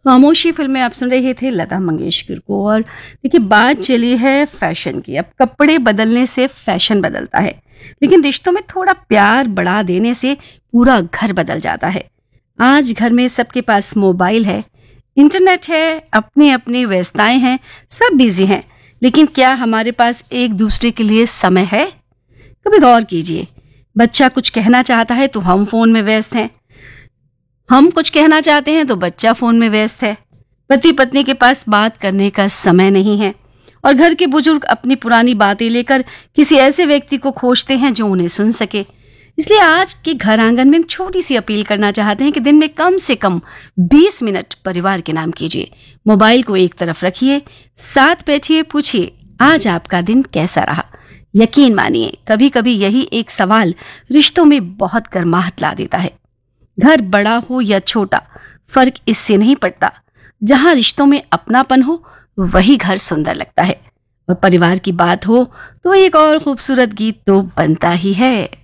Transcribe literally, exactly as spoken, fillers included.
खामोशी फिल्म में आप सुन रहे थे लता मंगेशकर को। और देखिए, बात चली है फैशन की। अब कपड़े बदलने से फैशन बदलता है, लेकिन रिश्तों में थोड़ा प्यार बढ़ा देने से पूरा घर बदल जाता है। आज घर में सबके पास मोबाइल है, इंटरनेट है, अपनी अपनी व्यस्तताएं हैं, सब बिजी हैं, लेकिन क्या हमारे पास एक दूसरे के लिए समय है? कभी गौर कीजिए, बच्चा कुछ कहना चाहता है तो हम फोन में व्यस्त हैं, हम कुछ कहना चाहते हैं तो बच्चा फोन में व्यस्त है। पति पत्नी के पास बात करने का समय नहीं है, और घर के बुजुर्ग अपनी पुरानी बातें लेकर किसी ऐसे व्यक्ति को खोजते हैं जो उन्हें सुन सके। इसलिए आज के घर आंगन में छोटी सी अपील करना चाहते हैं कि दिन में कम से कम बीस मिनट परिवार के नाम कीजिए। मोबाइल को एक तरफ रखिए, साथ बैठिए, पूछिए आज आपका दिन कैसा रहा। यकीन मानिए, कभी कभी यही एक सवाल रिश्तों में बहुत गर्माहट ला देता है। घर बड़ा हो या छोटा, फर्क इससे नहीं पड़ता। जहां रिश्तों में अपनापन हो वही घर सुंदर लगता है। और परिवार की बात हो तो एक और खूबसूरत गीत तो बनता ही है।